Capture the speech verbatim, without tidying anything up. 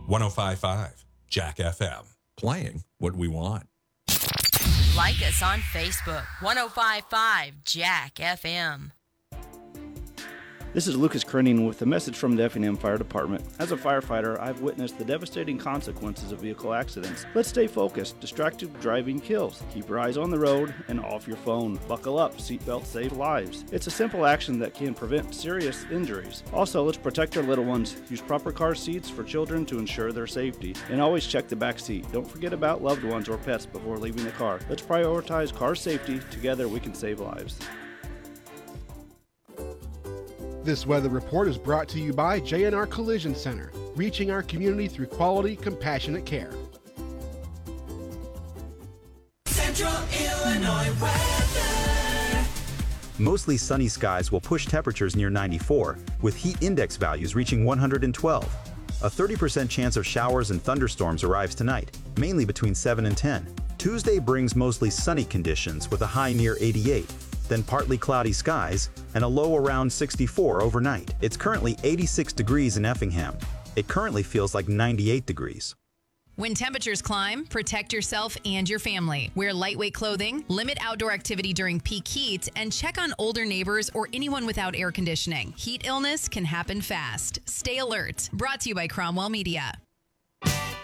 one oh five point five Jack F M. Playing what we want. Like us on Facebook, one oh five point five Jack F M. This is Lucas Kerning with a message from the Effingham Fire Department. As a firefighter, I've witnessed the devastating consequences of vehicle accidents. Let's stay focused. Distracted driving kills. Keep your eyes on the road and off your phone. Buckle up. Seatbelts save lives. It's a simple action that can prevent serious injuries. Also, let's protect our little ones. Use proper car seats for children to ensure their safety. And always check the back seat. Don't forget about loved ones or pets before leaving the car. Let's prioritize car safety. Together, we can save lives. This weather report is brought to you by J and R Collision Center, reaching our community through quality, compassionate care. Central Illinois weather. Mostly sunny skies will push temperatures near ninety-four, with heat index values reaching one hundred twelve. A thirty percent chance of showers and thunderstorms arrives tonight, mainly between seven and ten. Tuesday brings mostly sunny conditions with a high near eighty-eight. Then partly cloudy skies, and a low around sixty-four overnight. It's currently eighty-six degrees in Effingham. It currently feels like ninety-eight degrees. When temperatures climb, protect yourself and your family. Wear lightweight clothing, limit outdoor activity during peak heat, and check on older neighbors or anyone without air conditioning. Heat illness can happen fast. Stay alert. Brought to you by Cromwell Media.